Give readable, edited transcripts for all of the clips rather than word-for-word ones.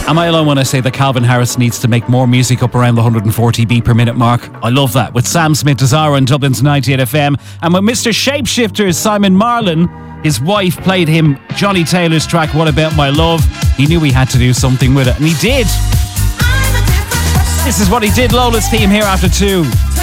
Am I alone when I say that Calvin Harris needs to make more music up around the 140 beat per minute mark? I love that. With Sam Smith Desire on Dublin's 98 FM, and with Mr. Shapeshifters Simon Marlin, his wife played him Johnny Taylor's track What About My Love. He knew he had to do something with it, and he did. This is what he did. Lola's theme here after 2.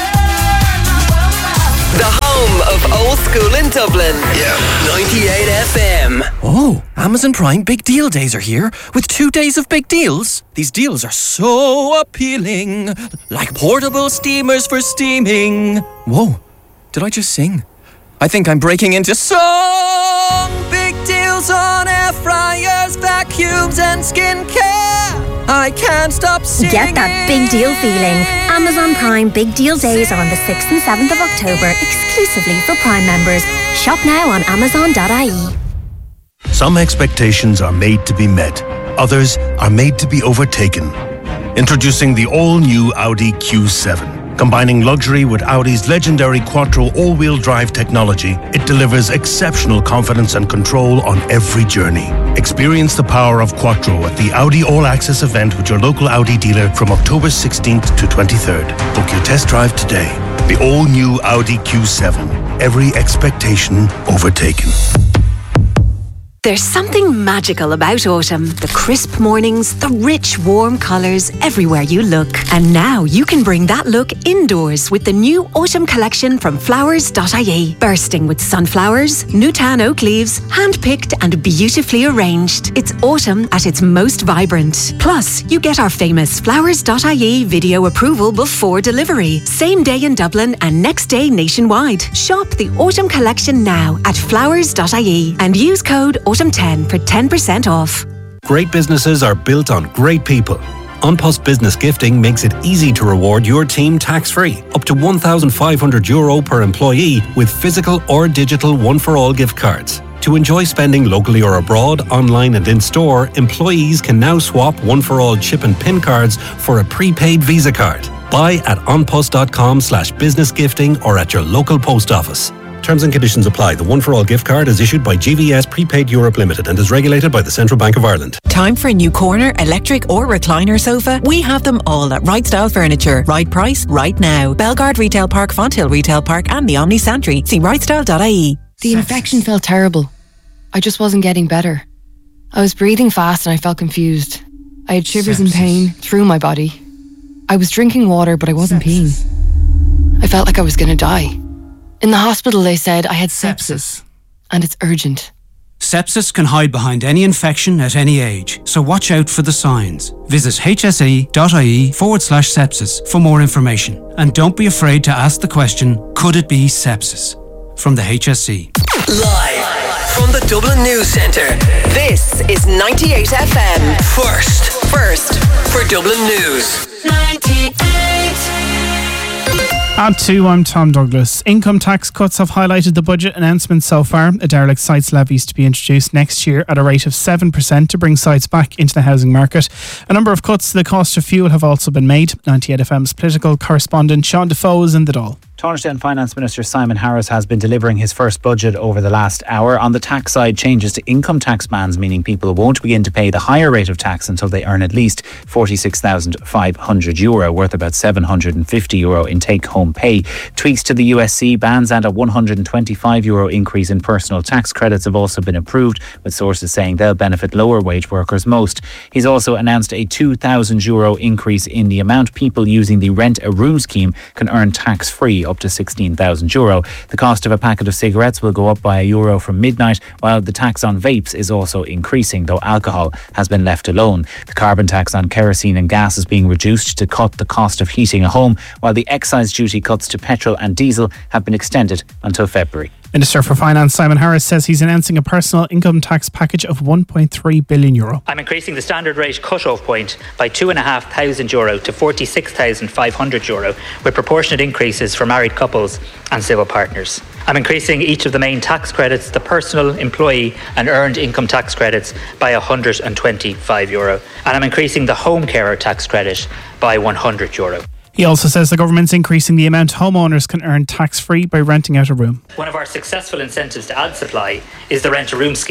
The home of old school in Dublin. Yeah. 98 FM. Oh, Amazon Prime Big Deal Days are here with 2 days of big deals. These deals are so appealing. Like portable steamers for steaming. Whoa, did I just sing? I think I'm breaking into song. Big deals on air fryers, vacuums and skincare. I can't stop singing. Get that big deal feeling. Amazon Prime Big Deal Days are on the 6th and 7th of October, exclusively for Prime members. Shop now on amazon.ie. Some expectations are made to be met. Others are made to be overtaken. Introducing the all-new Audi Q7. Combining luxury with Audi's legendary Quattro all-wheel drive technology, it delivers exceptional confidence and control on every journey. Experience the power of Quattro at the Audi All Access event with your local Audi dealer from October 16th to 23rd. Book your test drive today. The all-new Audi Q7. Every expectation overtaken. There's something magical about autumn. The crisp mornings, the rich, warm colours everywhere you look. And now you can bring that look indoors with the new autumn collection from flowers.ie. Bursting with sunflowers, Newtown oak leaves, hand-picked and beautifully arranged. It's autumn at its most vibrant. Plus, you get our famous flowers.ie video approval before delivery. Same day in Dublin and next day nationwide. Shop the autumn collection now at flowers.ie and use code Autumn10 for 10% off. Great businesses are built on great people. An Post Business Gifting makes it easy to reward your team tax-free. Up to €1,500 per employee with physical or digital one-for-all gift cards. To enjoy spending locally or abroad, online and in-store, employees can now swap one-for-all chip and PIN cards for a prepaid Visa card. Buy at onpost.com/business gifting or at your local post office. Terms and conditions apply. The one-for-all gift card is issued by GVS Prepaid Europe Limited and is regulated by the Central Bank of Ireland. Time for a new corner, electric or recliner sofa? We have them all at Right Style Furniture. Right price, right now. Belgard Retail Park, Fonthill Retail Park and the Omni Santry. See rightstyle.ie. The infection felt terrible. I just wasn't getting better. I was breathing fast and I felt confused. I had shivers and pain through my body. I was drinking water but I wasn't peeing. I felt like I was going to die. In the hospital, they said I had sepsis, and it's urgent. Sepsis can hide behind any infection at any age, so watch out for the signs. Visit hse.ie/sepsis for more information. And don't be afraid to ask the question, could it be sepsis? From the HSE. Live from the Dublin News Centre, this is 98 FM. First for Dublin News. 98. At 2, I'm Tom Douglas. Income tax cuts have highlighted the budget announcement so far. A derelict sites levy is to be introduced next year at a rate of 7% to bring sites back into the housing market. A number of cuts to the cost of fuel have also been made. 98 FM's political correspondent Sean Defoe is in the Dáil. Taoiseach and Finance Minister Simon Harris has been delivering his first budget over the last hour. On the tax side, changes to income tax bands, meaning people won't begin to pay the higher rate of tax until they earn at least €46,500, worth about €750 in take-home pay. Tweaks to the USC bans and a €125 increase in personal tax credits have also been approved, with sources saying they'll benefit lower wage workers most. He's also announced a €2,000 increase in the amount people using the Rent a Room scheme can earn tax-free, up to €16,000. The cost of a packet of cigarettes will go up by €1 from midnight, while the tax on vapes is also increasing, though alcohol has been left alone. The carbon tax on kerosene and gas is being reduced to cut the cost of heating a home, while the excise duty cuts to petrol and diesel have been extended until February. Minister for Finance Simon Harris says he's announcing a personal income tax package of €1.3 billion. I'm increasing the standard rate cut-off point by €2,500 to €46,500, with proportionate increases for married couples and civil partners. I'm increasing each of the main tax credits, the personal, employee and earned income tax credits, by €125. And I'm increasing the home carer tax credit by €100. He also says the government's increasing the amount homeowners can earn tax-free by renting out a room. One of our successful incentives to add supply is the Rent a Room scheme.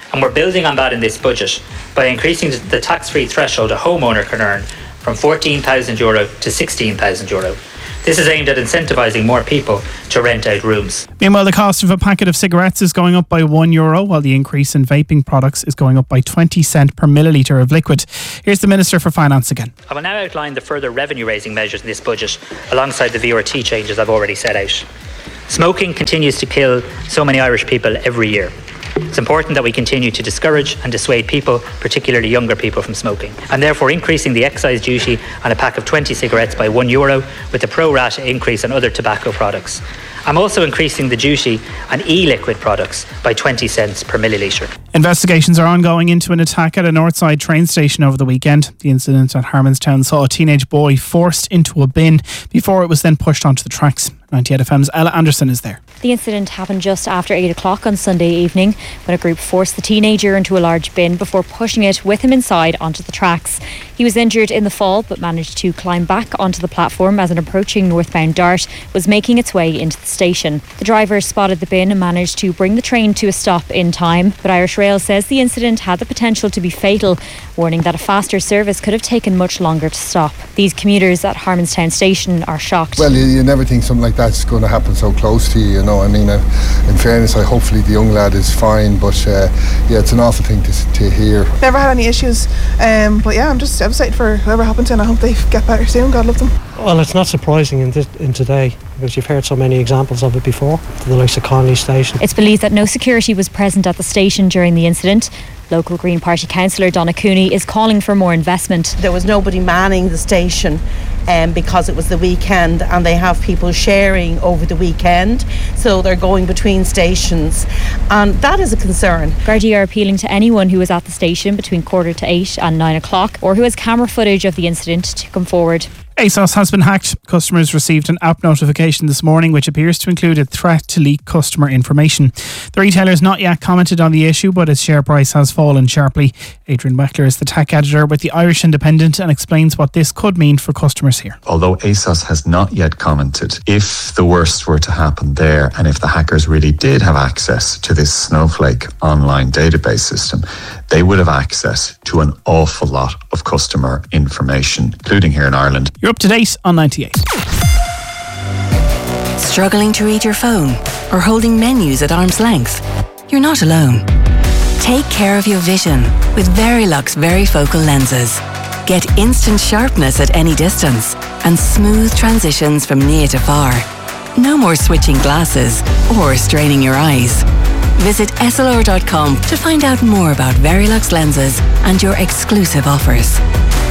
And we're building on that in this budget by increasing the tax-free threshold a homeowner can earn from €14,000 to €16,000. This is aimed at incentivising more people to rent out rooms. Meanwhile, the cost of a packet of cigarettes is going up by €1, while the increase in vaping products is going up by 20 cents per millilitre of liquid. Here's the Minister for Finance again. I will now outline the further revenue-raising measures in this budget alongside the VRT changes I've already set out. Smoking continues to kill so many Irish people every year. It's important that we continue to discourage and dissuade people, particularly younger people, from smoking. I'm therefore increasing the excise duty on a pack of 20 cigarettes by €1 with a pro rata increase on other tobacco products. I'm also increasing the duty on e-liquid products by 20 cents per millilitre. Investigations are ongoing into an attack at a Northside train station over the weekend. The incident at Harmonstown saw a teenage boy forced into a bin before it was then pushed onto the tracks. 98FM's Ella Anderson is there. The incident happened just after 8 o'clock on Sunday evening when a group forced the teenager into a large bin before pushing it with him inside onto the tracks. He was injured in the fall but managed to climb back onto the platform as an approaching northbound dart was making its way into the station. The driver spotted the bin and managed to bring the train to a stop in time, but Irish Rail says the incident had the potential to be fatal, warning that a faster service could have taken much longer to stop. These commuters at Harmonstown station are shocked. Well, you never think something like that's going to happen so close to you, you know. I mean, in fairness, hopefully the young lad is fine, but yeah, it's an awful thing to hear. Never had any issues, but yeah, I'm just devastated for whoever happened to, and I hope they get better soon. God love them. Well, it's not surprising in today, because you've heard so many examples of it before, to the likes of Connolly Station. It's believed that no security was present at the station during the incident. Local Green Party councillor Donna Cooney is calling for more investment. There was nobody manning the station because it was the weekend, and they have people sharing over the weekend, so they're going between stations, and that is a concern. Gardaí are appealing to anyone who was at the station between 7:45 and 9 o'clock or who has camera footage of the incident to come forward. ASOS has been hacked. Customers received an app notification this morning which appears to include a threat to leak customer information. The retailer has not yet commented on the issue, but its share price has fallen sharply. Adrian Weckler is the tech editor with the Irish Independent and explains what this could mean for customers here. Although ASOS has not yet commented, if the worst were to happen there and if the hackers really did have access to this Snowflake online database system, they would have access to an awful lot of customer information, including here in Ireland. You're up to date on 98. Struggling to read your phone or holding menus at arm's length? You're not alone. Take care of your vision with Verilux Varifocal lenses. Get instant sharpness at any distance and smooth transitions from near to far. No more switching glasses or straining your eyes. Visit slr.com to find out more about Verilux lenses and your exclusive offers.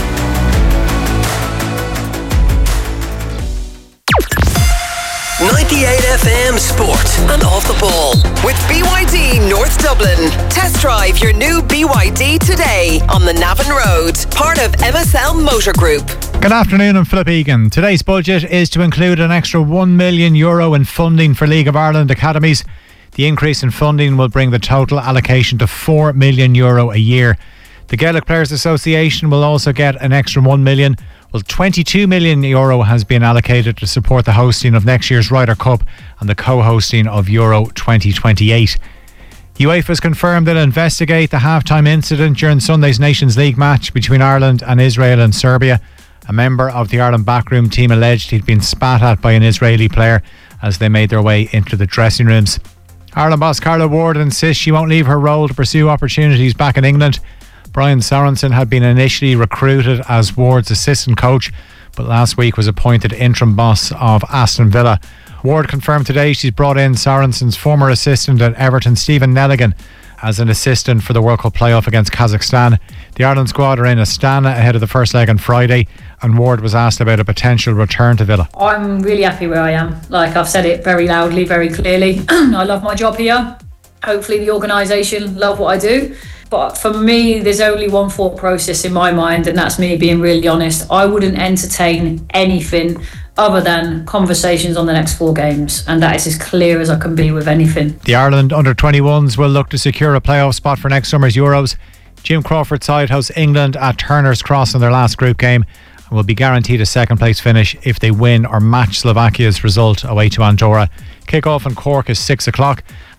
FM Sport and Off the Ball with BYD North Dublin. Test drive your new BYD today on the Navan Road, part of MSL Motor Group. Good afternoon, I'm Philip Egan. Today's budget is to include an extra €1 million in funding for League of Ireland academies. The increase in funding will bring the total allocation to €4 million a year. The Gaelic Players Association will also get an extra €1 million. Well, €22 million has been allocated to support the hosting of next year's Ryder Cup and the co-hosting of Euro 2028. UEFA has confirmed they'll investigate the half-time incident during Sunday's Nations League match between Ireland and Israel and Serbia. A member of the Ireland backroom team alleged he'd been spat at by an Israeli player as they made their way into the dressing rooms. Ireland boss Carla Ward insists she won't leave her role to pursue opportunities back in England. Brian Sorensen had been initially recruited as Ward's assistant coach, but last week was appointed interim boss of Aston Villa. Ward confirmed today she's brought in Sorensen's former assistant at Everton, Stephen Nelligan, as an assistant for the World Cup playoff against Kazakhstan. The Ireland squad are in Astana ahead of the first leg on Friday, and Ward was asked about a potential return to Villa. I'm really happy where I am. Like, I've said it very loudly, very clearly. I love my job here. Hopefully the organisation love what I do. But for me, there's only one thought process in my mind, and that's me being really honest. I wouldn't entertain anything other than conversations on the next 4 games, and that is as clear as I can be with anything. The Ireland under-21s will look to secure a playoff spot for next summer's Euros. Jim Crawford's side hosts England at Turner's Cross in their last group game and will be guaranteed a second place finish if they win or match Slovakia's result away to Andorra. Kick-off in Cork is 6 o'clock.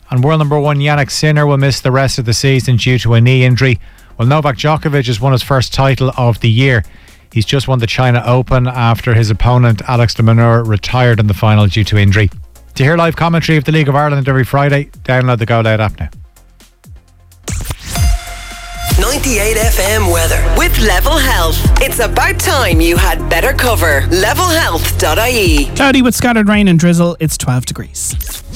And world number 1 Yannick Sinner will miss the rest of the season due to a knee injury. Well, Novak Djokovic has won his first title of the year. He's just won the China Open after his opponent Alex de Minaur retired in the final due to injury. To hear live commentary of the League of Ireland every Friday, download the Go Loud app now. 98 FM weather with Level Health. It's about time you had better cover. Levelhealth.ie. Cloudy with scattered rain and drizzle. It's 12 degrees.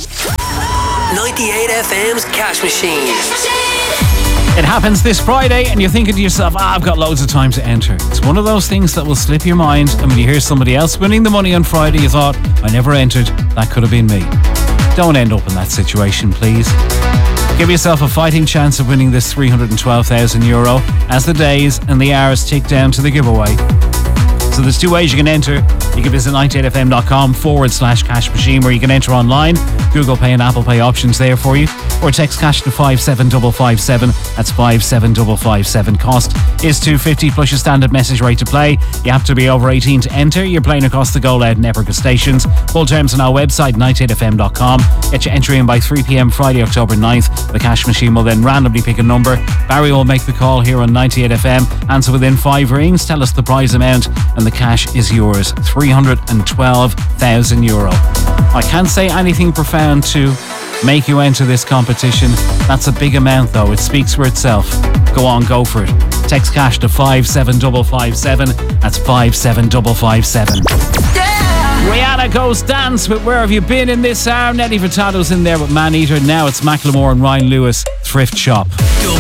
98 FM's Cash Machine. It happens this Friday and you're thinking to yourself, I've got loads of time to enter. It's one of those things that will slip your mind, and when you hear somebody else winning the money on Friday, you thought, I never entered, that could have been me. Don't end up in that situation, please. Give yourself a fighting chance of winning this €312,000 as the days and the hours tick down to the giveaway. So there's two ways you can enter. You can visit 98fm.com/cash machine, where you can enter online. Google Pay and Apple Pay options there for you. Or text cash to 57557. That's 57557. Cost is $2.50 plus your standard message rate to play. You have to be over 18 to enter. You're playing across the Go Loud network stations. Full terms on our website, 98fm.com. Get your entry in by 3 p.m. Friday, October 9th. The cash machine will then randomly pick a number. Barry will make the call here on 98FM. Answer within 5 rings. Tell us the prize amount, and the cash is yours, €312,000. I can't say anything profound to make you enter this competition. That's a big amount though. It speaks for itself. Go on, go for it. Text cash to 57557. That's 57557. Rihanna goes dance with Where Have You Been in this hour. Nelly Furtado's in there with Man Eater. Now it's Macklemore and Ryan Lewis, Thrift Shop.